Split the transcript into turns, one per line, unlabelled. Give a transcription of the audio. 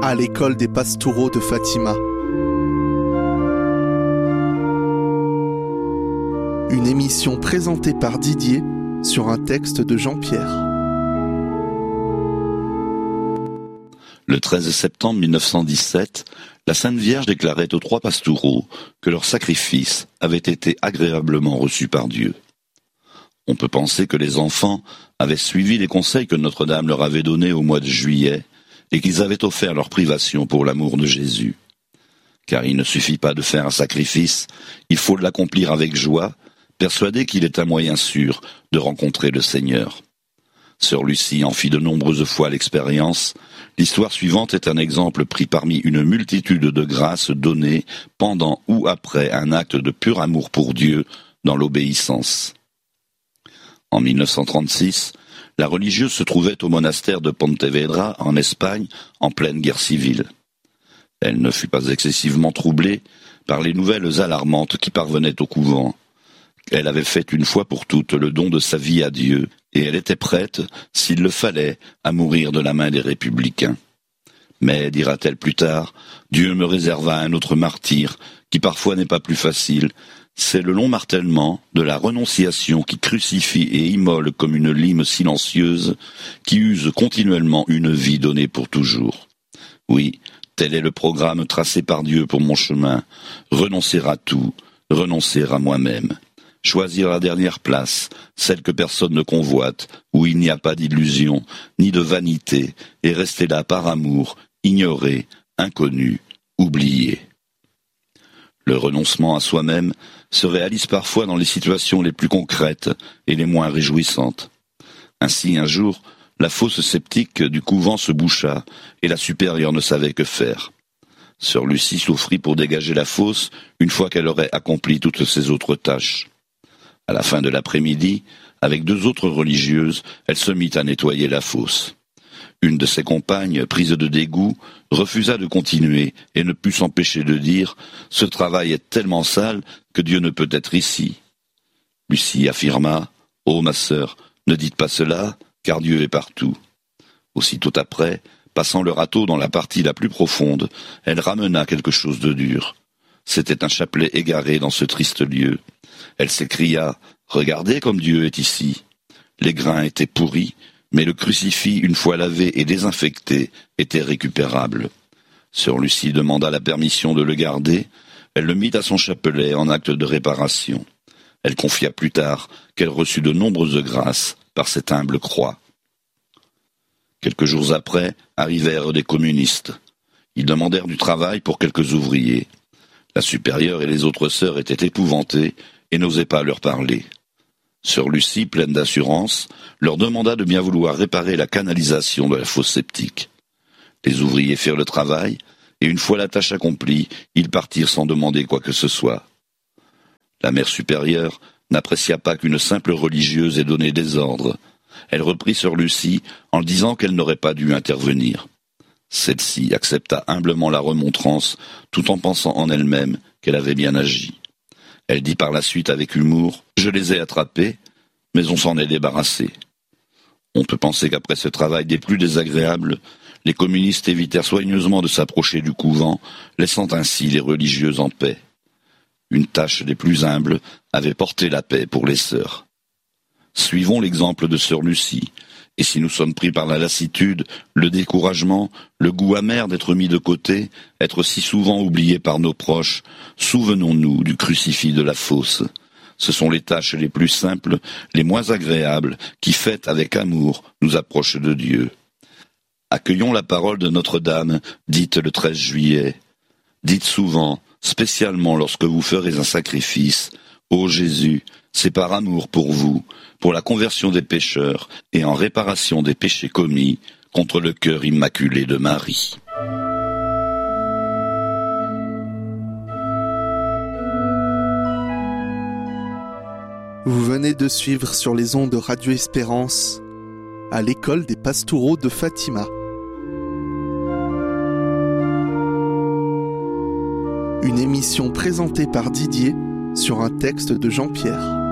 à l'école des Pastoureaux de Fatima. Une émission présentée par Didier sur un texte de Jean-Pierre.
Le 13 septembre 1917, la Sainte Vierge déclarait aux 3 pastoureaux que leur sacrifice avait été agréablement reçu par Dieu. On peut penser que les enfants avaient suivi les conseils que Notre-Dame leur avait donnés au mois de juillet et qu'ils avaient offert leur privation pour l'amour de Jésus. Car il ne suffit pas de faire un sacrifice, il faut l'accomplir avec joie, persuadé qu'il est un moyen sûr de rencontrer le Seigneur. Sœur Lucie en fit de nombreuses fois l'expérience. L'histoire suivante est un exemple pris parmi une multitude de grâces données pendant ou après un acte de pur amour pour Dieu dans l'obéissance. En 1936, la religieuse se trouvait au monastère de Pontevedra, en Espagne, en pleine guerre civile. Elle ne fut pas excessivement troublée par les nouvelles alarmantes qui parvenaient au couvent. Elle avait fait une fois pour toutes le don de sa vie à Dieu, et elle était prête, s'il le fallait, à mourir de la main des républicains. Mais, dira-t-elle plus tard, Dieu me réserva un autre martyre, qui parfois n'est pas plus facile. C'est le long martèlement de la renonciation qui crucifie et immole comme une lime silencieuse, qui use continuellement une vie donnée pour toujours. Oui, tel est le programme tracé par Dieu pour mon chemin. Renoncer à tout, renoncer à moi-même. Choisir la dernière place, celle que personne ne convoite, où il n'y a pas d'illusion, ni de vanité, et rester là par amour, ignoré, inconnu, oublié. Le renoncement à soi-même se réalise parfois dans les situations les plus concrètes et les moins réjouissantes. Ainsi, un jour, la fosse sceptique du couvent se boucha, et la supérieure ne savait que faire. Sœur Lucie s'offrit pour dégager la fosse une fois qu'elle aurait accompli toutes ses autres tâches. À la fin de l'après-midi, avec 2 autres religieuses, elle se mit à nettoyer la fosse. Une de ses compagnes, prise de dégoût, refusa de continuer et ne put s'empêcher de dire « Ce travail est tellement sale que Dieu ne peut être ici. » Lucie affirma « Oh, ma sœur, ne dites pas cela, car Dieu est partout. » Aussitôt après, passant le râteau dans la partie la plus profonde, elle ramena quelque chose de dur. C'était un chapelet égaré dans ce triste lieu. Elle s'écria « Regardez comme Dieu est ici !» Les grains étaient pourris, mais le crucifix, une fois lavé et désinfecté, était récupérable. Sœur Lucie demanda la permission de le garder. Elle le mit à son chapelet en acte de réparation. Elle confia plus tard qu'elle reçut de nombreuses grâces par cette humble croix. Quelques jours après, arrivèrent des communistes. Ils demandèrent du travail pour quelques ouvriers. La supérieure et les autres sœurs étaient épouvantées et n'osaient pas leur parler. Sœur Lucie, pleine d'assurance, leur demanda de bien vouloir réparer la canalisation de la fosse septique. Les ouvriers firent le travail, et une fois la tâche accomplie, ils partirent sans demander quoi que ce soit. La mère supérieure n'apprécia pas qu'une simple religieuse ait donné des ordres. Elle reprit Sœur Lucie en disant qu'elle n'aurait pas dû intervenir. Celle-ci accepta humblement la remontrance, tout en pensant en elle-même qu'elle avait bien agi. Elle dit par la suite avec humour « Je les ai attrapés, mais on s'en est débarrassé. » On peut penser qu'après ce travail des plus désagréables, les communistes évitèrent soigneusement de s'approcher du couvent, laissant ainsi les religieuses en paix. Une tâche des plus humbles avait porté la paix pour les sœurs. Suivons l'exemple de Sœur Lucie, et si nous sommes pris par la lassitude, le découragement, le goût amer d'être mis de côté, être si souvent oubliés par nos proches, souvenons-nous du crucifix de la fosse. Ce sont les tâches les plus simples, les moins agréables, qui, faites avec amour, nous approchent de Dieu. Accueillons la parole de Notre-Dame, dite le 13 juillet. Dites souvent, spécialement lorsque vous ferez un sacrifice, « Ô Jésus, c'est par amour pour vous, pour la conversion des pécheurs et en réparation des péchés commis contre le cœur immaculé de Marie. »
Vous venez de suivre sur les ondes de Radio Espérance à l'école des Pastoureaux de Fatima. Une émission présentée par Didier sur un texte de Jean-Pierre.